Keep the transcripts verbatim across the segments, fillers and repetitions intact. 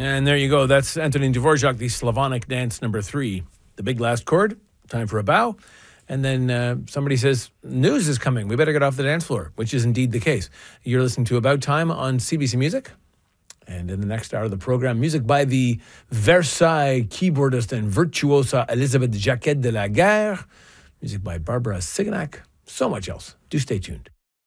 And there you go. That's Antonin Dvorak, the Slavonic dance number three. The big last chord, time for a bow. And then uh, somebody says, news is coming. We better get off the dance floor, which is indeed the case. You're listening to About Time on C B C Music. And in the next hour of the program, music by the Versailles keyboardist and virtuosa Elisabeth Jacquet de la Guerre. Music by Barbara Siganak. So much else. Do stay tuned.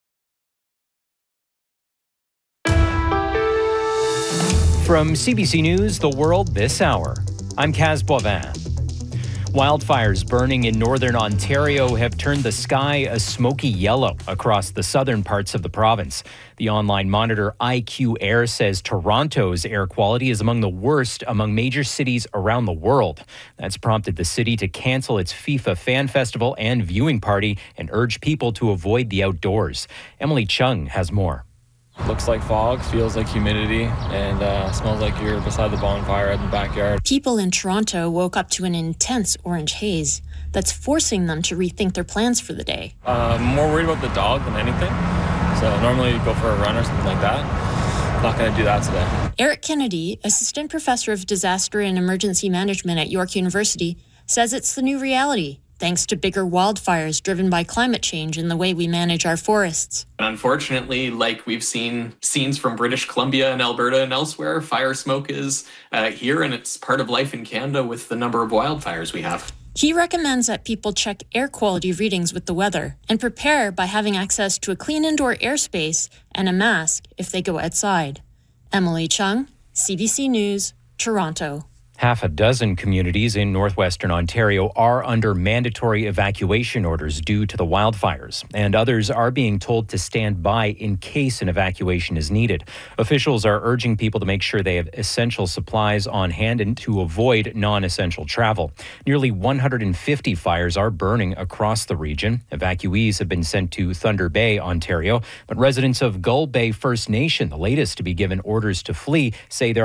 From C B C News, The World this hour, I'm Kaz Boivin. Wildfires burning in northern Ontario have turned the sky a smoky yellow across the southern parts of the province. The online monitor I Q Air says Toronto's air quality is among the worst among major cities around the world. That's prompted the city to cancel its FIFA Fan Festival and viewing party and urge people to avoid the outdoors. Emily Chung has more. Looks like fog, feels like humidity, and uh, smells like you're beside the bonfire in the backyard. People in Toronto woke up to an intense orange haze that's forcing them to rethink their plans for the day. Uh, I'm more worried about the dog than anything. So normally you go for a run or something like that. Not going to do that today. Eric Kennedy, assistant professor of disaster and emergency management at York University, says it's the new reality, thanks to bigger wildfires driven by climate change in the way we manage our forests. Unfortunately, like we've seen scenes from British Columbia and Alberta and elsewhere, fire smoke is uh, here, and it's part of life in Canada with the number of wildfires we have. He recommends that people check air quality readings with the weather and prepare by having access to a clean indoor airspace and a mask if they go outside. Emily Chung, C B C News, Toronto. Half a dozen communities in northwestern Ontario are under mandatory evacuation orders due to the wildfires, and others are being told to stand by in case an evacuation is needed. Officials are urging people to make sure they have essential supplies on hand and to avoid non-essential travel. Nearly one hundred fifty fires are burning across the region. Evacuees have been sent to Thunder Bay, Ontario, but residents of Gull Bay First Nation, the latest to be given orders to flee, say there